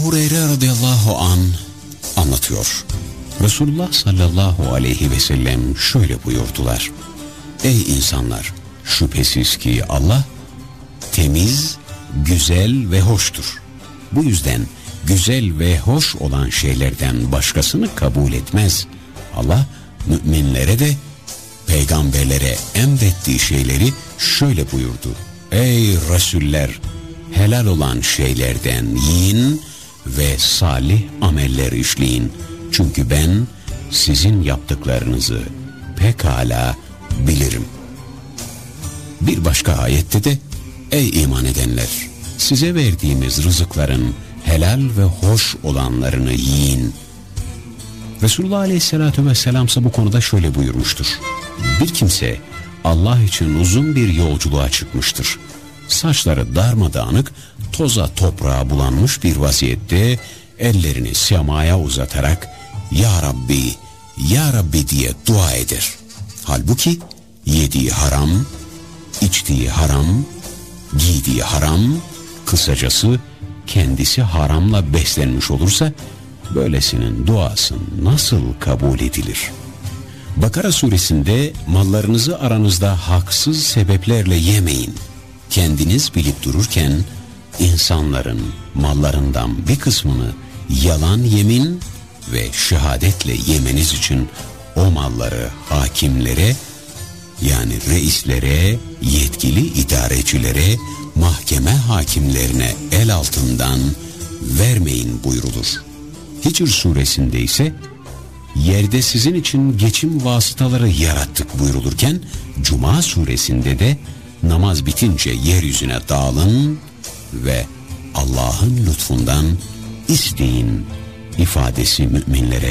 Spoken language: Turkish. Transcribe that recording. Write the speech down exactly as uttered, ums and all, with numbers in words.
Hureyre radıyallahu an anlatıyor. Resulullah sallallahu aleyhi ve sellem şöyle buyurdular. Ey insanlar! Şüphesiz ki Allah temiz, güzel ve hoştur. Bu yüzden güzel ve hoş olan şeylerden başkasını kabul etmez. Allah müminlere de peygamberlere emrettiği şeyleri şöyle buyurdu. Ey Resuller! Helal olan şeylerden yiyin ve salih ameller işleyin. Çünkü ben sizin yaptıklarınızı pekala bilirim. Bir başka ayette de ey iman edenler! Size verdiğimiz rızıkların helal ve hoş olanlarını yiyin. Resulullah Aleyhisselatü Vesselam ise bu konuda şöyle buyurmuştur. Bir kimse Allah için uzun bir yolculuğa çıkmıştır. Saçları darmadağınık, toza toprağa bulanmış bir vaziyette ellerini semaya uzatarak Ya Rabbi, Ya Rabbi diye dua eder. Halbuki yediği haram, içtiği haram, giydiği haram, kısacası kendisi haramla beslenmiş olursa böylesinin duası nasıl kabul edilir? Bakara suresinde mallarınızı aranızda haksız sebeplerle yemeyin. Kendiniz bilip dururken insanların mallarından bir kısmını yalan yemin ve şehadetle yemeniz için o malları hakimlere, yani reislere, yetkili idarecilere, mahkeme hakimlerine el altından vermeyin buyrulur. Hicr suresinde ise yerde sizin için geçim vasıtaları yarattık buyrulurken Cuma suresinde de namaz bitince yeryüzüne dağılın ve Allah'ın lütfundan isteyin ifadesi müminlere